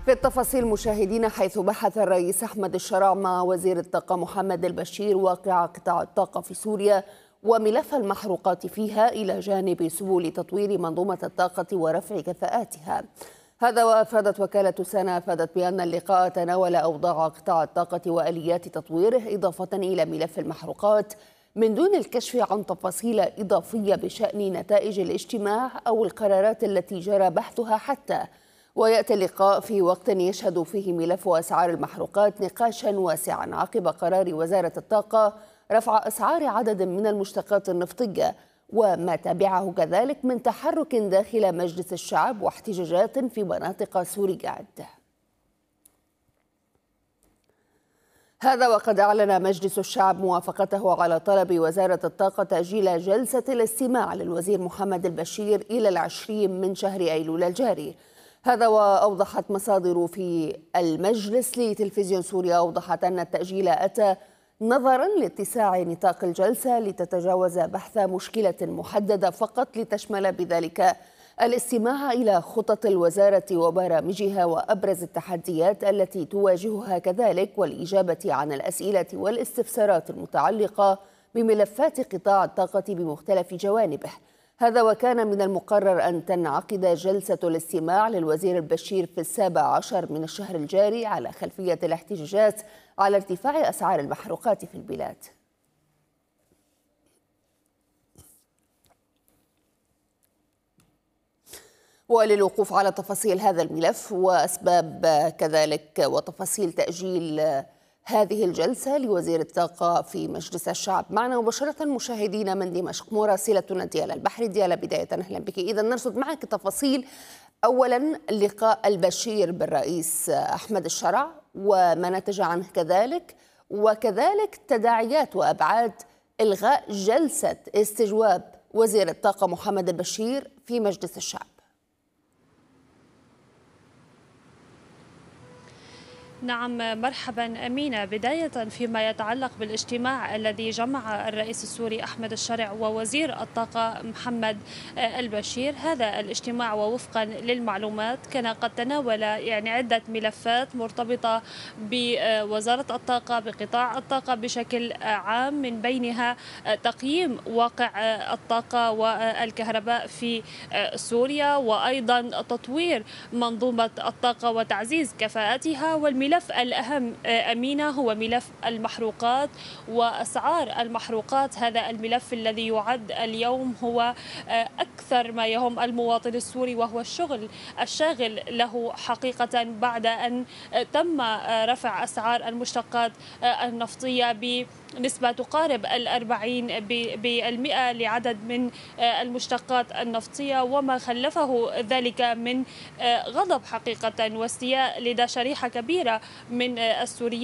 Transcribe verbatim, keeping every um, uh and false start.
بالتفاصيل مشاهدينا، حيث بحث الرئيس أحمد الشرع مع وزير الطاقة محمد البشير واقع قطاع الطاقة في سوريا وملف المحروقات فيها إلى جانب سبل تطوير منظومة الطاقة ورفع كفاءاتها. هذا وأفادت وكالة سنة أفادت بأن اللقاء تناول أوضاع قطاع الطاقة وآليات تطويره إضافة إلى ملف المحروقات، من دون الكشف عن تفاصيل إضافية بشأن نتائج الاجتماع أو القرارات التي جرى بحثها حتى. ويأتي اللقاء في وقت يشهد فيه ملف أسعار المحروقات نقاشا واسعا عقب قرار وزارة الطاقة رفع أسعار عدد من المشتقات النفطية، وما تبعه كذلك من تحرك داخل مجلس الشعب واحتجاجات في مناطق سوريا عدة. هذا وقد أعلن مجلس الشعب موافقته على طلب وزارة الطاقة تأجيل جلسة الاستماع للوزير محمد البشير إلى العشرين من شهر أيلول الجاري. هذا وأوضحت مصادر في المجلس لتلفزيون سوريا أوضحت أن التأجيل أتى نظرا لاتساع نطاق الجلسة لتتجاوز بحث مشكلة محددة فقط، لتشمل بذلك الاستماع إلى خطط الوزارة وبرامجها وأبرز التحديات التي تواجهها كذلك، والإجابة عن الأسئلة والاستفسارات المتعلقة بملفات قطاع الطاقة بمختلف جوانبه. هذا وكان من المقرر أن تنعقد جلسة الاستماع للوزير البشير في السابع عشر من الشهر الجاري على خلفية الاحتجاجات على ارتفاع أسعار المحروقات في البلاد. وللوقوف على تفاصيل هذا الملف وأسباب كذلك وتفاصيل تأجيل هذه الجلسة لوزير الطاقة في مجلس الشعب، معنا مباشرة مشاهدينا من دمشق مراسلتنا ديالا البحري. ديالا، بداية أهلا بك. إذا نرصد معك تفاصيل أولا لقاء البشير بالرئيس أحمد الشرع وما نتج عنه كذلك، وكذلك تداعيات وأبعاد إلغاء جلسة استجواب وزير الطاقة محمد البشير في مجلس الشعب. نعم، مرحبا أمينة. بداية فيما يتعلق بالاجتماع الذي جمع الرئيس السوري أحمد الشرع ووزير الطاقة محمد البشير، هذا الاجتماع ووفقا للمعلومات كان قد تناول يعني عدة ملفات مرتبطة بوزارة الطاقة بقطاع الطاقة بشكل عام، من بينها تقييم واقع الطاقة والكهرباء في سوريا، وأيضا تطوير منظومة الطاقة وتعزيز كفاءتها. والملف الملف الأهم أمينة هو ملف المحروقات وأسعار المحروقات. هذا الملف الذي يعد اليوم هو أكثر ما يهم المواطن السوري، وهو الشغل الشاغل له حقيقة بعد أن تم رفع أسعار المشتقات النفطية بنسبة تقارب الأربعين بالمئة لعدد من المشتقات النفطية، وما خلفه ذلك من غضب حقيقة واستياء لدى شريحة كبيرة من السوريين